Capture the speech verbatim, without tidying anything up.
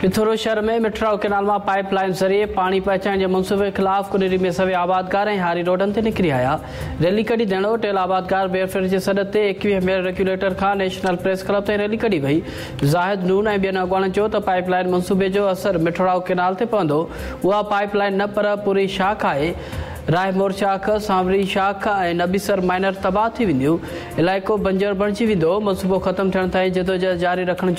पिथौरा शहर में मिठराव कैनाल में पाइप लाइन जरिए पानी पहुंचाइण के मनसूबे खिलाफ कुनेरी में सवे आबादकार ऐं हारी रोडन ते निकिरी आया। रैली कढी देणो टेल आबादकार वेलफेयर के सॾ ते एकवीह मेयर रेगुलेटर खां नेशनल प्रेस क्लब ते रैली कढी वई। ज़ाहिद नून ऐं ॿियनि अॻवाननि चयो त पाइप लाइन मनसूबे जो असर मिठराव कैनाल ते पवंदो। उहा पाइप लाइन न पर पूरी शाख आहे। रायमोर शाख, सांवरी शाख ऐं नबीसर माइनर तबाह थी वेंदियूं। इलाइक़ो बंजर बणिजी वेंदो। मनसूबो ख़त्म थियण ताईं जदोजहद जारी रखण